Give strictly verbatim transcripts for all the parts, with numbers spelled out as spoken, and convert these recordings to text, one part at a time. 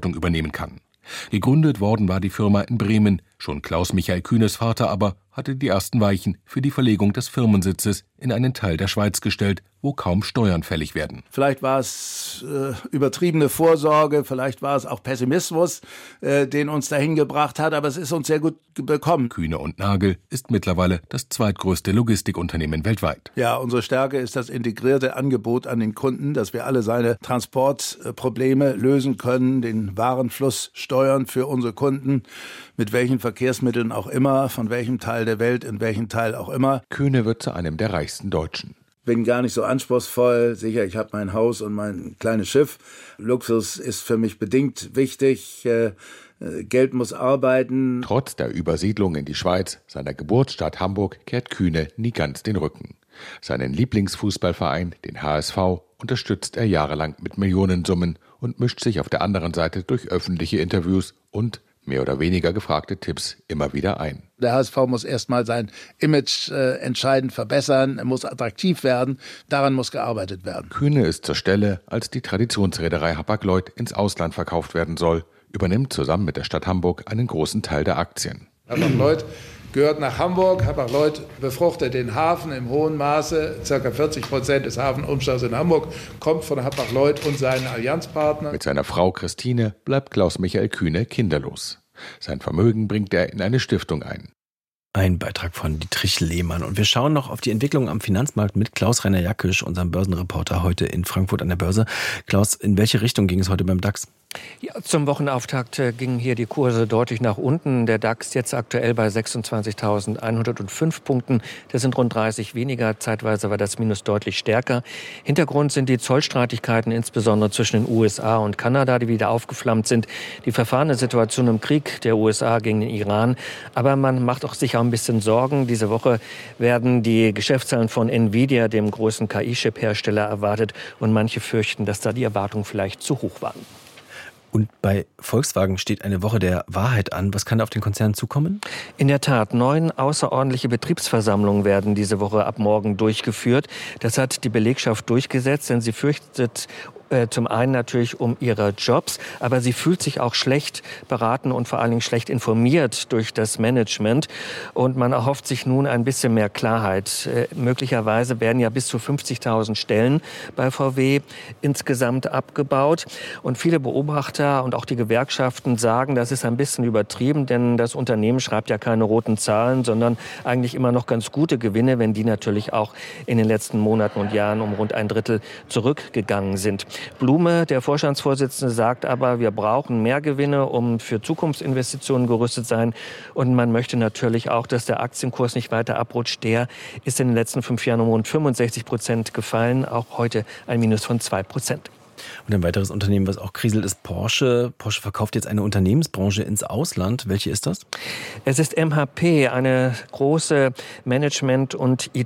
Verantwortung übernehmen kann. Gegründet worden war die Firma in Bremen, schon Klaus-Michael Kühnes Vater aber hatte die ersten Weichen für die Verlegung des Firmensitzes in einen Teil der Schweiz gestellt, wo kaum Steuern fällig werden. Vielleicht war es äh, übertriebene Vorsorge, vielleicht war es auch Pessimismus, äh, den uns dahin gebracht hat, aber es ist uns sehr gut bekommen. Kühne und Nagel ist mittlerweile das zweitgrößte Logistikunternehmen weltweit. Ja, unsere Stärke ist das integrierte Angebot an den Kunden, dass wir alle seine Transportprobleme lösen können, den Warenfluss steuern für unsere Kunden, mit welchen Verkehrsmitteln auch immer, von welchem Teil der Welt, in welchem Teil auch immer. Kühne wird zu einem der reichsten Deutschen. Bin gar nicht so anspruchsvoll. Sicher, ich habe mein Haus und mein kleines Schiff. Luxus ist für mich bedingt wichtig. Äh, Geld muss arbeiten. Trotz der Übersiedlung in die Schweiz, seiner Geburtsstadt Hamburg, kehrt Kühne nie ganz den Rücken. Seinen Lieblingsfußballverein, den H S V, unterstützt er jahrelang mit Millionensummen und mischt sich auf der anderen Seite durch öffentliche Interviews und mehr oder weniger gefragte Tipps immer wieder ein. Der H S V muss erstmal sein Image äh, entscheidend verbessern, er muss attraktiv werden, daran muss gearbeitet werden. Kühne ist zur Stelle, als die Traditionsreederei Hapag-Lloyd ins Ausland verkauft werden soll, übernimmt zusammen mit der Stadt Hamburg einen großen Teil der Aktien. Hapag-Lloyd gehört nach Hamburg. Hapag-Lloyd befruchtet den Hafen im hohen Maße. Circa vierzig Prozent des Hafenumschlags in Hamburg kommt von Hapag-Lloyd und seinen Allianzpartnern. Mit seiner Frau Christine bleibt Klaus-Michael Kühne kinderlos. Sein Vermögen bringt er in eine Stiftung ein. Ein Beitrag von Dietrich Lehmann. Und wir schauen noch auf die Entwicklung am Finanzmarkt mit Klaus-Rainer Jackisch, unserem Börsenreporter heute in Frankfurt an der Börse. Klaus, in welche Richtung ging es heute beim DAX? Ja, zum Wochenauftakt äh, gingen hier die Kurse deutlich nach unten. Der DAX jetzt aktuell bei sechsundzwanzigtausendeinhundertfünf Punkten. Das sind rund dreißig weniger. Zeitweise war das Minus deutlich stärker. Hintergrund sind die Zollstreitigkeiten, insbesondere zwischen den U S A und Kanada, die wieder aufgeflammt sind. Die verfahrene Situation im Krieg der U S A gegen den Iran. Aber man macht auch sich auch ein bisschen Sorgen. Diese Woche werden die Geschäftszahlen von Nvidia, dem großen K I-Chip-Hersteller, erwartet. Und manche fürchten, dass da die Erwartungen vielleicht zu hoch waren. Und bei Volkswagen steht eine Woche der Wahrheit an. Was kann da auf den Konzern zukommen? In der Tat, neun außerordentliche Betriebsversammlungen werden diese Woche ab morgen durchgeführt. Das hat die Belegschaft durchgesetzt, denn sie fürchtet zum einen natürlich um ihre Jobs, aber sie fühlt sich auch schlecht beraten und vor allen Dingen schlecht informiert durch das Management. Und man erhofft sich nun ein bisschen mehr Klarheit. Äh, möglicherweise werden ja bis zu fünfzigtausend Stellen bei V W insgesamt abgebaut. Und viele Beobachter und auch die Gewerkschaften sagen, das ist ein bisschen übertrieben, denn das Unternehmen schreibt ja keine roten Zahlen, sondern eigentlich immer noch ganz gute Gewinne, wenn die natürlich auch in den letzten Monaten und Jahren um rund ein Drittel zurückgegangen sind. Blume, der Vorstandsvorsitzende, sagt aber, wir brauchen mehr Gewinne, um für Zukunftsinvestitionen gerüstet sein. Und man möchte natürlich auch, dass der Aktienkurs nicht weiter abrutscht. Der ist in den letzten fünf Jahren um rund fünfundsechzig Prozent gefallen. Auch heute ein Minus von zwei Prozent. Und ein weiteres Unternehmen, was auch kriselt, ist Porsche. Porsche verkauft jetzt eine Unternehmensbranche ins Ausland. Welche ist das? Es ist M H P, eine große Management- und I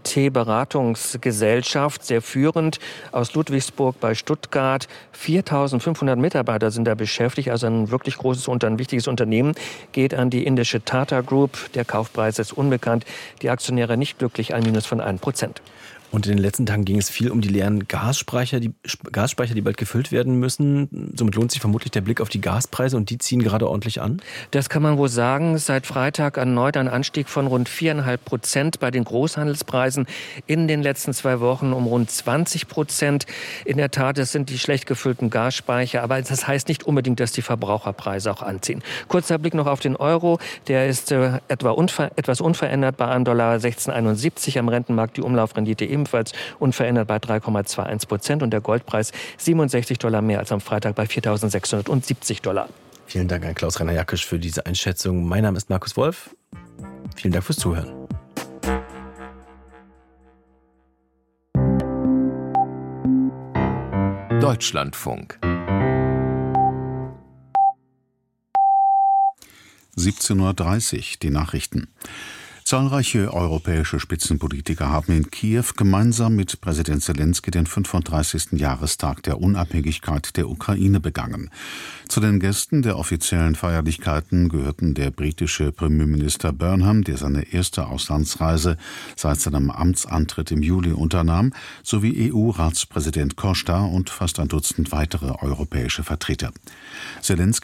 T-Beratungsgesellschaft, sehr führend aus Ludwigsburg bei Stuttgart. viertausendfünfhundert Mitarbeiter sind da beschäftigt, also ein wirklich großes und ein wichtiges Unternehmen. Geht an die indische Tata Group. Der Kaufpreis ist unbekannt. Die Aktionäre nicht glücklich, ein Minus von einem Prozent. Und in den letzten Tagen ging es viel um die leeren Gasspeicher, die Gasspeicher, die bald gefüllt werden müssen. Somit lohnt sich vermutlich der Blick auf die Gaspreise und die ziehen gerade ordentlich an. Das kann man wohl sagen. Seit Freitag erneut ein Anstieg von rund viereinhalb Prozent bei den Großhandelspreisen. In den letzten zwei Wochen um rund zwanzig Prozent. In der Tat, es sind die schlecht gefüllten Gasspeicher. Aber das heißt nicht unbedingt, dass die Verbraucherpreise auch anziehen. Kurzer Blick noch auf den Euro. Der ist äh, etwa unver- etwas unverändert bei einem Dollar sechzehn Komma einundsiebzig am Rentenmarkt. Die Umlaufrendite ebenfalls unverändert bei drei Komma einundzwanzig Prozent und der Goldpreis siebenundsechzig Dollar mehr als am Freitag bei viertausendsechshundertsiebzig Dollar. Vielen Dank an Klaus-Rainer Jackisch für diese Einschätzung. Mein Name ist Markus Wolf. Vielen Dank fürs Zuhören. Deutschlandfunk. siebzehn Uhr dreißig, die Nachrichten. Zahlreiche europäische Spitzenpolitiker haben in Kiew gemeinsam mit Präsident Selenskyj den fünfunddreißigsten Jahrestag der Unabhängigkeit der Ukraine begangen. Zu den Gästen der offiziellen Feierlichkeiten gehörten der britische Premierminister Burnham, der seine erste Auslandsreise seit seinem Amtsantritt im Juli unternahm, sowie E U-Ratspräsident Costa und fast ein Dutzend weitere europäische Vertreter. Selenskyj